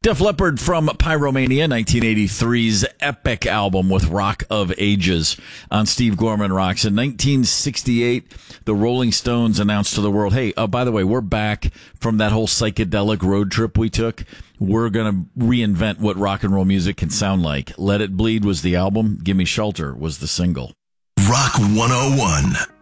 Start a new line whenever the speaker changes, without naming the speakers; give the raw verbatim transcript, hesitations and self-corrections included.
Def Leppard from Pyromania, nineteen eighty-three's epic album with Rock of Ages on Steve Gorman Rocks. In nineteen sixty-eight, the Rolling Stones announced to the world, hey, uh, by the way, we're back from that whole psychedelic road trip we took. We're going to reinvent what rock and roll music can sound like. Let It Bleed was the album. Gimme Shelter was the single.
Rock one oh one.